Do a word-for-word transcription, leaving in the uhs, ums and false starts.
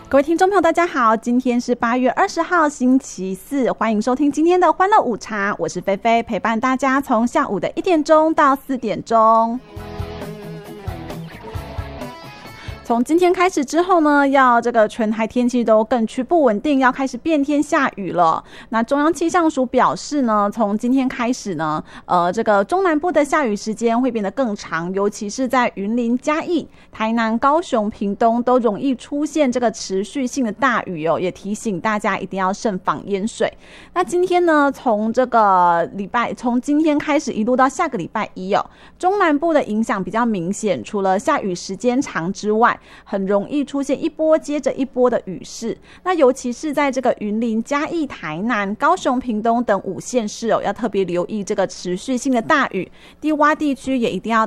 各位听众朋友大家好，今天是八月二十号星期四，欢迎收听今天的欢乐午茶，我是菲菲，陪伴大家从下午的一点钟到四点钟。从今天开始之后呢，要这个全台天气都更趋不稳定，要开始变天下雨了。那中央气象署表示呢，从今天开始呢，呃，这个中南部的下雨时间会变得更长，尤其是在云林、嘉义、台南、高雄、屏东都容易出现这个持续性的大雨哦，也提醒大家一定要慎防淹水。那今天呢，从这个礼拜，从今天开始一路到下个礼拜一哦，中南部的影响比较明显，除了下雨时间长之外，很容易出现一波接着一波的雨势，那尤其是在这个云林、嘉义、台南、高雄、屏东等五县市哦，要特别留意这个持续性的大雨。低洼地区也一定要